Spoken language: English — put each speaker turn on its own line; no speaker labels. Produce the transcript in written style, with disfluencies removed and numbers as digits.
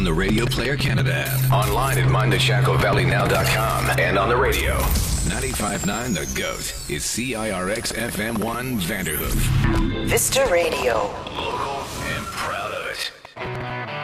on the Radio Player Canada app, online at mindtheshacklevalleynow.com, and on the radio. 95.9 The GOAT is CIRX FM1 Vanderhoof.
Vista Radio.